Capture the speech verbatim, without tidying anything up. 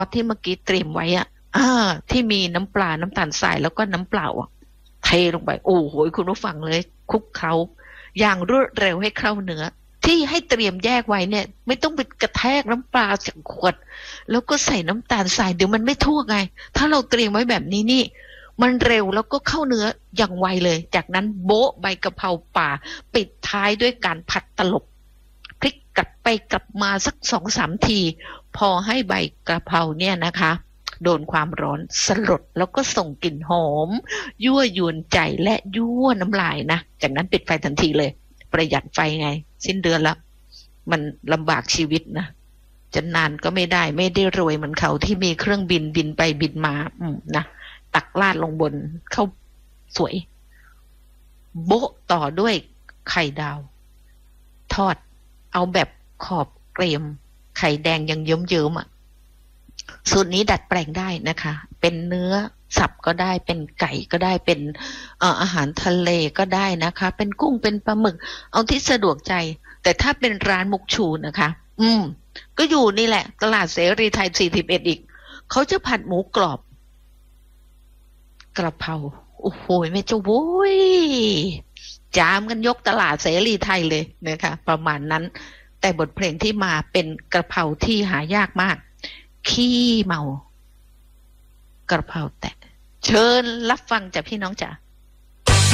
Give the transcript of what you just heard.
ที่เมื่อกี้เตรียมไว้อะอ่าที่มีน้ำปลาน้ำตาลทรายแล้วก็น้ำเปล่าอะเทลงไปโอ้โหคุณผู้ฟังเลยคลุกเคล้าอย่างรวดเร็วให้เข้าเนื้อที่ให้เตรียมแยกไว้เนี่ยไม่ต้องไปกระแทกน้ำปลาจากขวดแล้วก็ใส่น้ำตาลทรายเดี๋ยวมันไม่ทั่วไงถ้าเราเตรียมไว้แบบนี้นี่มันเร็วแล้วก็เข้าเนื้ออย่างไวเลยจากนั้นโบ๊ะใบกะเพราป่าปิดท้ายด้วยการผัดตลบพลิกกลับไปกลับมาสักสองสามทีพอให้ใบกะเพราเนี่ยนะคะโดนความร้อนสลดแล้วก็ส่งกลิ่นหอมยั่วยวนใจและยั่วน้ำลายนะจากนั้นปิดไฟทันทีเลยประหยัดไฟไงสิ้นเดือนแล้วมันลำบากชีวิตนะจะนานก็ไม่ได้ไม่ได้รวยเหมือนเขาที่มีเครื่องบินบินไปบินมาอืมนะตักลาดลงบนเข้าสวยโบ๊ะต่อด้วยไข่ดาวทอดเอาแบบขอบเกรียมไข่แดงยังเยิ้มๆอ่ะสูตรนี้ดัดแปลงได้นะคะเป็นเนื้อสับก็ได้เป็นไก่ก็ได้เป็นเอ่ออาหารทะเลก็ได้นะคะเป็นกุ้งเป็นปลาหมึกเอาที่สะดวกใจแต่ถ้าเป็นร้านมุกชูนะคะอืมก็อยู่นี่แหละตลาดเสรีไทยสี่สิบเอ็ดอีกเขาจะผัดหมูกรอบกระเพราโอ้โหแม่เจ้าโว้ยจามกันยกตลาดเสรีไทยเลยนะคะประมาณนั้นแต่บทเพลงที่มาเป็นกระเพราที่หายากมากขี้เมากระเพราแตะเชิญรับฟังจากพี่น้องจ๋า